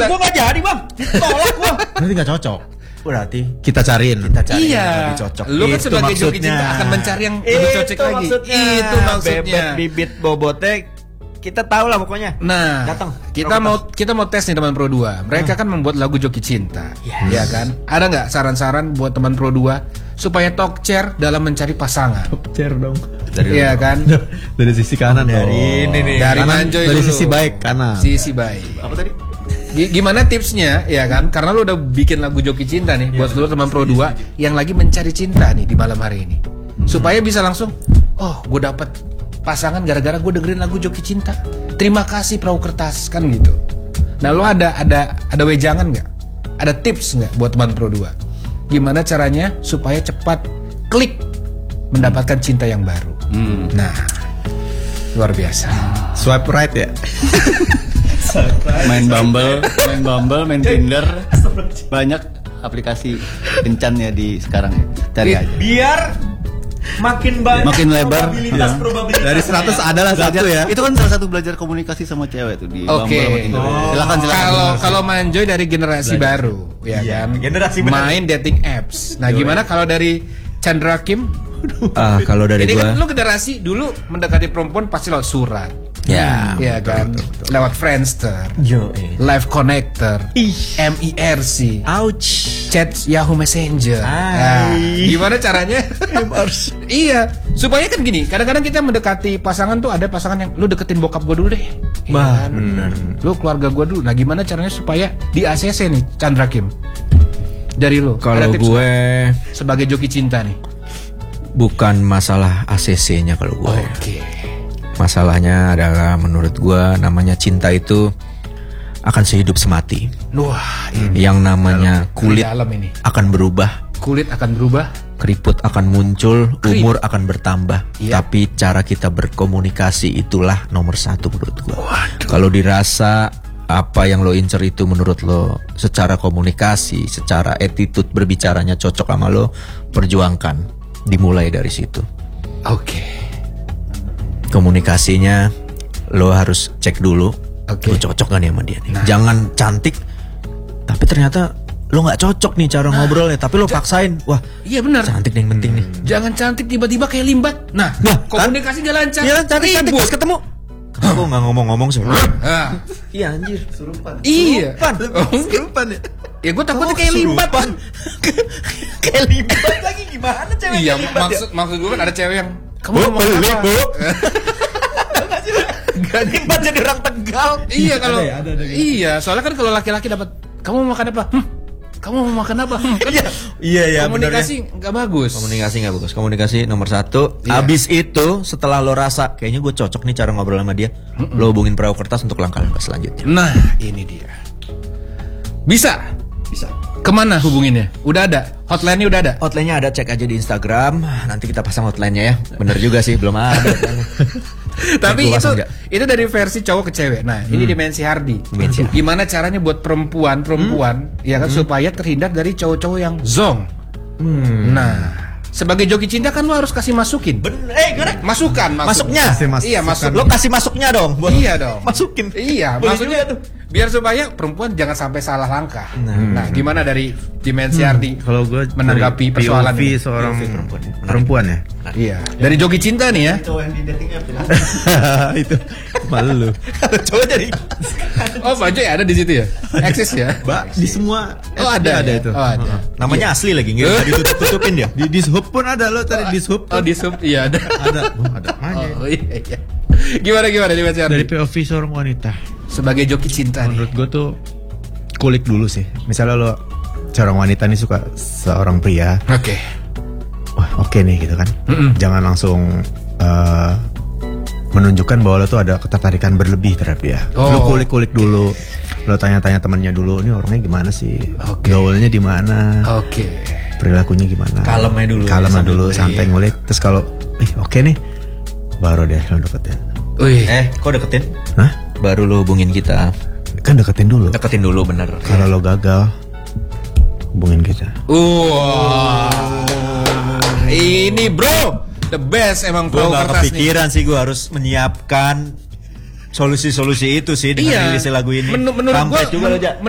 Gue gak jadi bang, tolak gue. Berarti gak cocok. Berarti kita cariin yang iya. lebih cocok. Lu kan sebagai joki cinta akan mencari yang lebih cocok lagi. Maksudnya. Itu maksudnya. Bebet bibit bobotek kita tahu lah pokoknya. Nah, datang. Kita mau tes nih teman Pro 2. Mereka kan membuat lagu Joki Cinta. Ya kan? Ada nggak saran-saran buat teman Pro 2 supaya talk chair dalam mencari pasangan? Talk chair dong. Iya kan? Dari sisi kanan dari dong. ini nih. Dari kanan, Manjoy dari dulu. sisi baik kanan. Sisi baik. Apa tadi? Gimana tipsnya ya kan? Karena lu udah bikin lagu Joki Cinta nih buat seluruh teman Pro 2 yang lagi mencari cinta nih di malam hari ini. Supaya bisa langsung, oh, gue dapet pasangan gara-gara gue dengerin lagu Joki Cinta. Terima kasih Perahu Kertas kan gitu. Nah, lo ada wejangan nggak? Ada tips nggak buat teman Pro 2? Gimana caranya supaya cepat klik mendapatkan cinta yang baru? Nah, luar biasa. Swipe right ya. Main Bumble, main Tinder, banyak aplikasi kencan ya di sekarang ya. Cari aja. Biar makin banyak, makin lebar. probabilitas. Dari 100 adalah satu ya. Itu kan salah satu belajar komunikasi sama cewek tuh di Bumble sama Tinder. Silakan. Kalau Manjoy dari generasi baru, ya kan? Generasi baru. Main dating apps. Nah, gimana kalau dari Chandra Kim? Kalau dari Ini gua kan lu generasi dulu mendekati perempuan pasti lewat surat. ya, Iya kan? Lewat Friendster, Live Connector, MIRC, Ouch. chat Yahoo Messenger. Nah, gimana caranya? Iya, supaya kan gini. Kadang-kadang kita mendekati pasangan tuh ada pasangan yang lu deketin bokap gue dulu deh. Iya kan? Lu keluarga gue dulu. Nah, gimana caranya supaya di ACC nih, Chandra Kim? Dari lu. kalau ada tips gue nggak? Sebagai joki cinta nih. bukan masalah ACC-nya kalau gue. Oke. Masalahnya adalah menurut gue namanya cinta itu akan sehidup semati. Wah, ini Yang namanya kulit dalam ini. akan berubah, Kulit akan berubah. keriput akan muncul, umur akan bertambah. Iya. Tapi cara kita berkomunikasi itulah nomor satu menurut gue. Kalau dirasa apa yang lo incer itu menurut lo secara komunikasi, secara attitude berbicaranya cocok sama lo, perjuangkan. Dimulai dari situ. Oke. Komunikasinya lo harus cek dulu. Oke. Lo cocok gak nih sama dia nih. Nah. Jangan cantik tapi ternyata lo gak cocok nih cara ngobrolnya, tapi lo paksain. Wah, Iya benar. cantik nih yang penting nih. Jangan cantik tiba-tiba kayak limbat. Nah, komunikasi gak lancar. Iya cantik Ribut. pas ketemu. Kenapa gak ngomong-ngomong sih? Ah. Iya anjir. Iya. Serupan ya. Ya gue takutnya kayak limbat. Kayak limbat lagi gimana cewek? Iya, maksud gue kan ada cewek yang kamu mau makan apa? Gak limbat jadi orang Tegal. Iya kalau ada gitu. iya, soalnya kan kalau laki-laki dapat kamu mau makan apa? Kamu mau makan apa? Kan Iya komunikasi nggak bagus. Komunikasi nggak bagus. Komunikasi nomor satu. Iya. Abis itu setelah lo rasa kayaknya gue cocok nih cara ngobrol sama dia, lo hubungin Perahu Kertas untuk langkah-langkah selanjutnya. Nah, ini dia. Bisa. Kemana hubunginnya? Udah ada. Hotline-nya udah ada. Hotline-nya ada, cek aja di Instagram. Nanti kita pasang hotline-nya ya. Bener juga sih, belum ada. Tapi Gua pasang nggak? itu dari versi cowok ke cewek. Nah, ini Dimensi Hardi. Gimana caranya buat perempuan ya kan supaya terhindar dari cowok-cowok yang zong. Nah, sebagai joki cinta kan lo harus kasih masukin. Gimana? Masukan. Masuknya? Iya, masuk. Lo kasih masuknya dong. Iya dong. Masukin. Iya, Boleh maksudnya juga tuh. biar supaya perempuan jangan sampai salah langkah. Nah, gimana dari Dimensi Hardi? Kalau gue menanggapi persoalan POV ini? seorang perempuan ya. perempuan ya. Iya, dari joki cinta nih ya. Cowok yang di dating app ya. Itu malu. Coba jadi. Oh, Bajoy ada di situ ya? Eksis ya? Di semua Oh, ada ada ya? itu. Oh, ada. Namanya asli lagi, nggak bisa ditutup-tutupin dia. Di Dishub pun ada lo tadi Dishub. Oh, di sub iya ada. Ada mana? Oh iya. Gimana Dimensi Hardi? Dari POV seorang wanita. Sebagai joki cinta nih. Menurut gue tuh kulik dulu sih. Misalnya lo seorang wanita nih suka seorang pria, Oke. wah oke nih gitu kan. Jangan langsung menunjukkan bahwa lo tuh ada ketertarikan berlebih terhadap dia. Oh. Lo kulik-kulik dulu. Lo tanya-tanya temannya dulu, ini orangnya gimana sih? Oke. Gaulnya di mana? Oke. Perilakunya gimana? Kalemnya dulu. Kalem Sambil dulu, ngulik. santai ngulik. Terus kalau oke nih, baru deh lo deketin. Wih. Kok deketin? Hah? Baru lo hubungin kita. Kan deketin dulu. Deketin dulu bener. Kalau lo gagal, hubungin kita. Ini bro, the best emang Gue Perahu gak Kertas nih. kepikiran sih, gue harus menyiapkan solusi-solusi itu sih dengan Iya. rilisnya lagu ini. Menurut Kampret gua- juga lo, Ja.